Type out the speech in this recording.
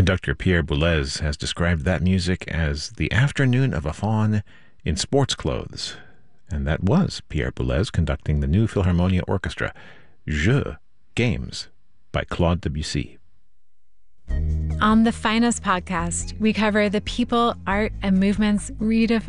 Conductor Pierre Boulez has described that music as the afternoon of a faun in sports clothes. And that was Pierre Boulez conducting the New Philharmonia Orchestra, Jeux, Games, by Claude Debussy. On the Finest podcast, we cover the people, art, and movements redefined